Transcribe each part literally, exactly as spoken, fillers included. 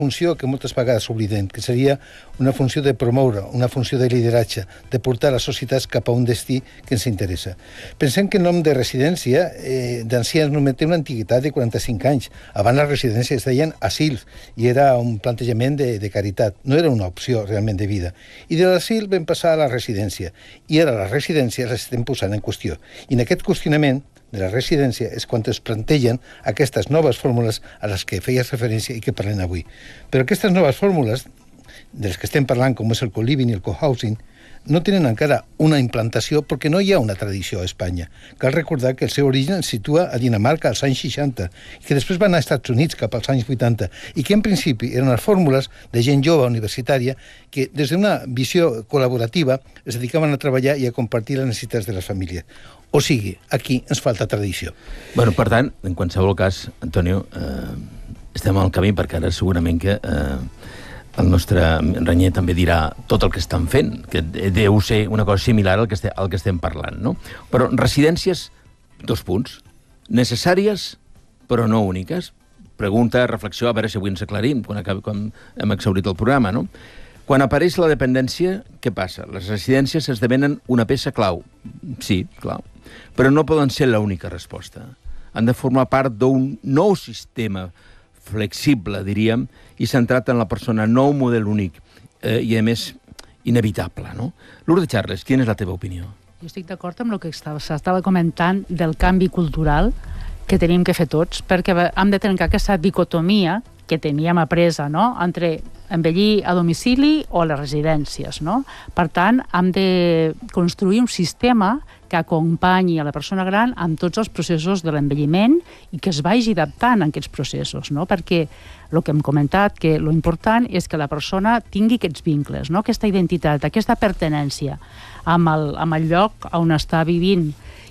funció que moltes vegades oblidem, que seria una funció de promoure, una funció de lideratge, de portar les societats cap a un destí que ens interessa. Pensem que el nom de residència eh, d'ancians només té una antiguitat de quaranta-cinc anys. Abans les residències es deien asils i era un plantejament de, de caritat. No era una opció realment de vida. I de l'asil vam passar a la residència. I ara les residències les estem posant en qüestió. I en aquest qüestionament de la residència és quan es plantegen aquestes noves fórmules a les que feies referència i que parlem avui. Però aquestes noves fórmules, de les que estem parlant, com és el co-living i el co-housing, no tenen encara una implantació perquè no hi ha una tradició a Espanya. Cal recordar que el seu origen es situa a Dinamarca als anys seixanta, i que després van anar als Estats Units cap als anys vuitanta, i que en principi eren les fórmules de gent jove universitària que des d'una visió col·laborativa es dedicaven a treballar i a compartir les necessitats de les famílies. O sigui, aquí ens falta tradició. Bueno, per tant, en qualsevol cas, Antonio, eh, estem al camí, perquè ara segurament que eh, el nostre Renyer també dirà tot el que estan fent, que deu ser una cosa similar al que, este, al que estem parlant, no? Però residències, dos punts, necessàries però no úniques. Pregunta, reflexió, a veure si avui ens aclarim, quan, acabi, quan hem exhaurit el programa, no? Quan apareix la dependència, què passa? Les residències esdevenen una peça clau. Sí, clau. Però no poden ser l'única resposta. Han de formar part d'un nou sistema flexible, diríem, i centrat en la persona, nou model únic, eh, i a més inevitable, no? Lourdes Charles, quina és la teva opinió? Jo estic d'acord amb el que s'estava comentant del canvi cultural que tenim que fer tots, perquè hem de trencar aquesta dicotomia que teníem apresa, no?, entre envellir a domicili o a les residències, no? Per tant, hem de construir un sistema que acompanyi a la persona gran amb tots els processos de l'envelliment i que es vagi adaptant a aquests processos, no? Perquè el que hem comentat, que l'important és que la persona tingui aquests vincles, no? Aquesta identitat, aquesta pertinència amb el, amb el lloc on està vivint.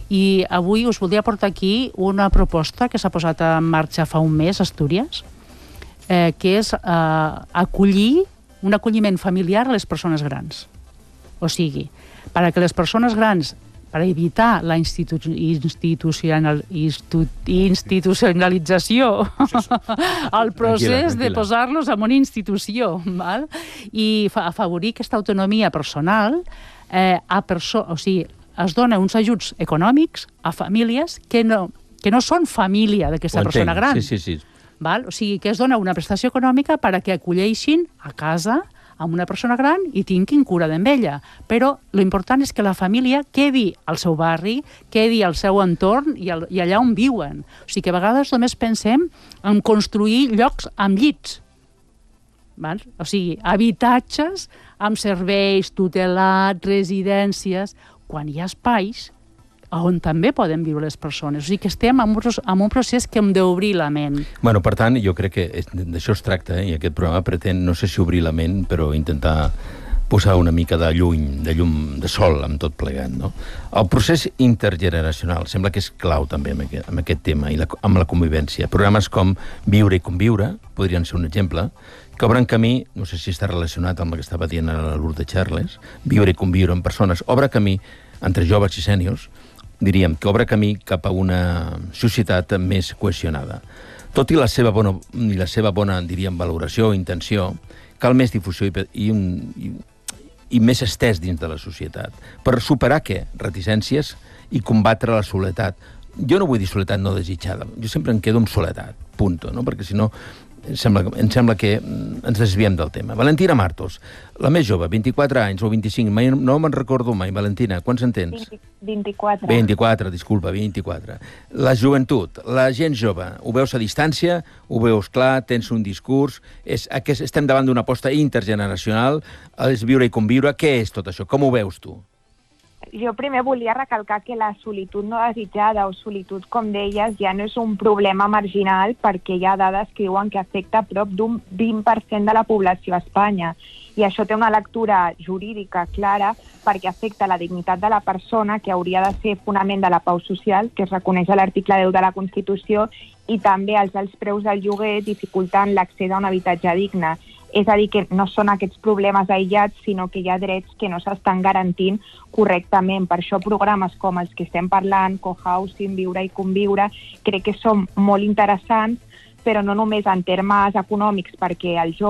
I avui us voldria portar aquí una proposta que s'ha posat en marxa fa un mes a Astúries, eh, que és eh, acollir un acolliment familiar a les persones grans. O sigui, perquè les persones grans, per evitar la institu institucional institu institucionalització, el procés de posar-los en una institució, val? I afavorir aquesta autonomia personal, eh, a perso o sigui, es dona uns ajuts econòmics a famílies que no, que no són família d'aquesta persona gran. Sí, sí, sí. Val? O sigui, que es dona una prestació econòmica perquè acolleixin a casa amb una persona gran i tinguin cura d'ella. Però l'important és que la família quedi al seu barri, quedi al seu entorn i, al, i allà on viuen. O sigui que a vegades només pensem en construir llocs amb llits. Val? O sigui, habitatges amb serveis tutelats, residències, quan hi ha espais on també poden viure les persones. O sigui que estem en un procés que hem d'obrir la ment. Bueno, per tant, jo crec que d'això es tracta, eh? I aquest programa pretén, no sé si obrir la ment, però intentar posar una mica de lluny, de llum, de sol, amb tot plegat, no? El procés intergeneracional sembla que és clau també amb aquest, amb aquest tema i la, amb la convivència. Programes com Viure i Conviure podrien ser un exemple, que obren camí, no sé si està relacionat amb el que estava dient a la Lourdes Charles, Viure i Conviure amb persones, obre camí entre joves i sèniors, diríem, que obre camí cap a una societat més cohesionada. Tot i la seva bona, i la seva bona diríem, valoració o intenció, cal més difusió i, i, un, i, i més estès dins de la societat. Per superar, què? Reticències i combatre la soledat. Jo no vull dir soledat no desitjada, jo sempre em quedo amb soledat, punto, no? Perquè si no, em sembla, em sembla que ens desviem del tema. Valentina Martos, la més jove, vint-i-quatre anys o vint-i-cinc, mai, no me'n recordo mai. Valentina, quants en tens? vint-i-quatre. vint-i-quatre, disculpa, vint-i-quatre. La joventut, la gent jove, ho veus a distància, ho veus clar, tens un discurs, és, estem davant d'una aposta intergeneracional, és viure i conviure. Què és tot això? Com ho veus tu? Jo primer volia recalcar que la solitud no desitjada o solitud, com deies, ja no és un problema marginal perquè hi ha dades que diuen que afecta a prop d'un vint per cent de la població a Espanya. I això té una lectura jurídica clara perquè afecta la dignitat de la persona, que hauria de ser fonament de la pau social, que es reconeix a l'article deu de la Constitució, i també els alts preus del lloguer dificultant l'accés a un habitatge digne. És a dir, que no són aquests problemes aïllats, sinó que hi ha drets que no s'estan garantint correctament. Per això programes com els que estem parlant, co-housing, Viure i Conviure, crec que són molt interessants, però no només en termes econòmics, perquè els joves